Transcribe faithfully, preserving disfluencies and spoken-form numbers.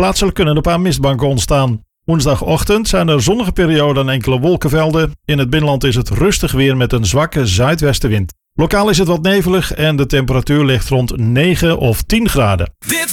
Plaatselijk kunnen een paar mistbanken ontstaan. Woensdagochtend zijn er zonnige perioden en enkele wolkenvelden. In het binnenland is het rustig weer met een zwakke zuidwestenwind. Lokaal is het wat nevelig en de temperatuur ligt rond negen of tien graden. Dit